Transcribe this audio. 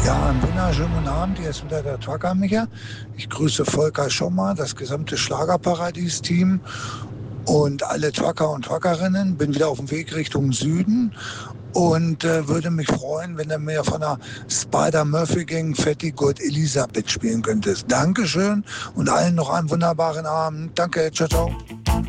Ja, einen wunderschönen guten Abend. Hier ist wieder der Trucker Micha. Ich grüße Volker Schommer, das gesamte Schlagerparadies-Team und alle Trucker und Truckerinnen. Bin wieder auf dem Weg Richtung Süden und würde mich freuen, wenn du mir von der Spider-Murphy-Gang Fatty Good Elisabeth spielen könntest. Dankeschön und allen noch einen wunderbaren Abend. Danke, ciao, ciao.